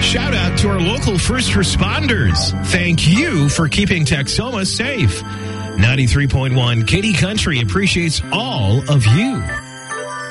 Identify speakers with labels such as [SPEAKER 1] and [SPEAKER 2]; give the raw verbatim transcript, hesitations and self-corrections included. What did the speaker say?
[SPEAKER 1] Shout out to our local first responders. Thank you for keeping Texoma safe. ninety-three point one Katy Country appreciates all of you.